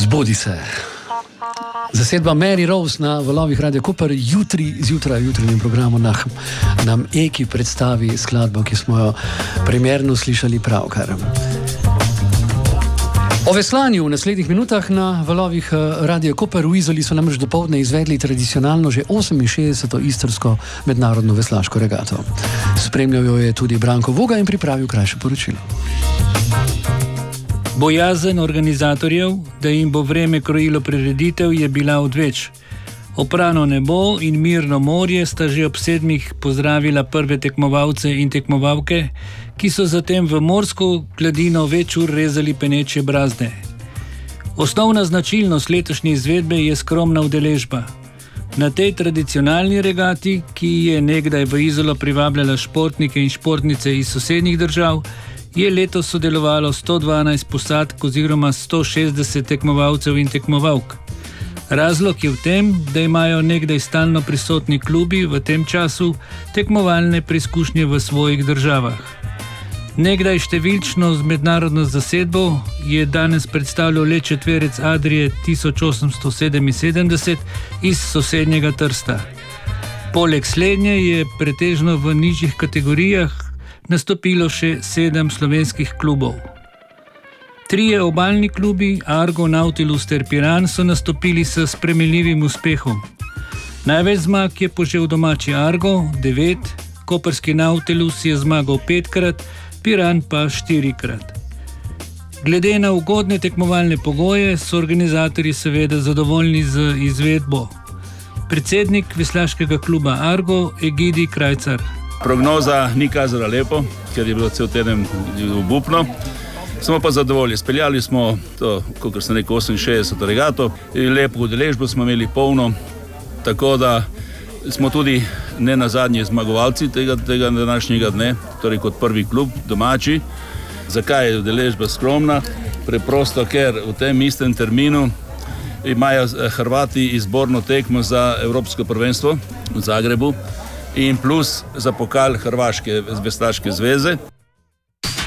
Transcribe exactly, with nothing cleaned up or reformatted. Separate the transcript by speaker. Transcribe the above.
Speaker 1: Zbudi se. Zasedba Mary Rose na valovih Radio Koper jutri zjutraj v jutrajnem programu nam, nam Eki predstavi skladbo, ki smo jo primerno slišali pravkar. O veslanju v naslednjih minutah na valovih Radio Koper v Izoli so namreč dopoldne izvedli tradicionalno že oseminšestdeseto istrsko mednarodno veslaško regato. Spremljal jo je tudi Branko Vuga in pripravil krajše poročilo.
Speaker 2: Bojazen organizatorjev, da jim bo vreme krojilo prireditev, je bila odveč. Oprano nebo in mirno morje sta že ob sedmih pozdravila prve tekmovalce in tekmovalke, ki so zatem v morsko gladino več ur rezali peneče brazde. Osnovna značilnost letošnje izvedbe je skromna udeležba. Na tej tradicionalni regati, ki je nekdaj v Izolo privabljala športnike in športnice iz sosednjih držav, je letos sodelovalo sto dvanajst posadk oziroma sto šestdeset tekmovalcev in tekmovalk. Razlog je v tem, da imajo nekdaj stalno prisotni klubi v tem času tekmovalne preizkušnje v svojih državah. Nekdaj številčno z mednarodno zasedbo je danes predstavljal le četverec Adrije tisoč osemsto sedeminsedemdeset iz sosednjega Trsta. Poleg slednje je pretežno v nižjih kategorijah nastopilo še sedem slovenskih klubov. Trije obalni klubi, Argo, Nautilus ter Piran, so nastopili s spremenljivim uspehom. Največ zmag je požel domači Argo, devet, koprski Nautilus je zmagal petkrat, Piran pa štirikrat. Glede na ugodne tekmovalne pogoje so organizatorji seveda zadovoljni z izvedbo. Predsednik veslaškega kluba Argo, Egidi Krajcar.
Speaker 3: Prognoza ni kazala lepo, ker je bilo cel teden obupno. Smo pa zadovoljni. Speljali smo to, kot sem rekel, oseminšestdeseto regato. Lepo udeležbo smo imeli polno, tako da smo tudi ne nazadnje zmagovalci tega, tega današnjega dne, torej kot prvi klub, domači. Zakaj je udeležba skromna? Preprosto, ker v tem istem terminu imajo Hrvati izborno tekmo za Evropsko prvenstvo v Zagrebu in plus za pokal Hrvaške veslaške zveze.